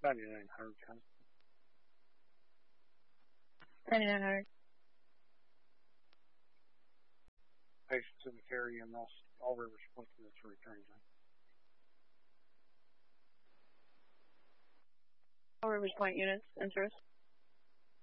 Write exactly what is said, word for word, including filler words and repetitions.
ninety-nine hundred, ten. ninety-nine hundred. Patients in the care E M S, all Rivers Point units are returning time. All Rivers Point units, interest.